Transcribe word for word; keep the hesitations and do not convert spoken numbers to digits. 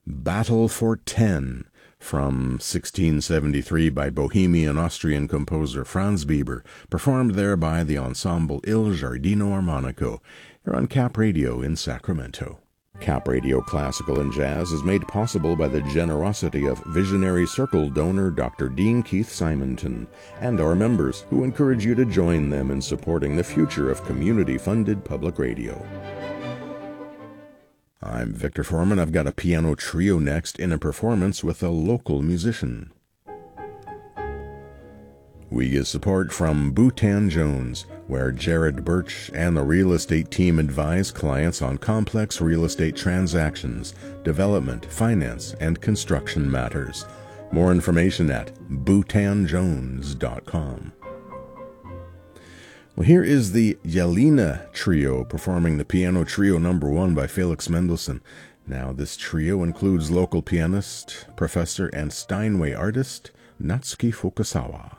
Battle for Ten, from sixteen seventy-three by Bohemian Austrian composer Franz Bieber, performed there by the ensemble Il Giardino Armonico, here on Cap Radio in Sacramento. Cap Radio Classical and Jazz is made possible by the generosity of Visionary Circle donor Doctor Dean Keith Simonton and our members, who encourage you to join them in supporting the future of community-funded public radio. I'm Victor Foreman. I've got a piano trio next in a performance with a local musician. We get support from Bhutan Jones, where Jared Birch and the real estate team advise clients on complex real estate transactions, development, finance, and construction matters. More information at bhutan jones dot com. Well, here is the Yelena Trio performing the Piano Trio number one by Felix Mendelssohn. Now, this trio includes local pianist, professor, and Steinway artist Natsuki Fukasawa.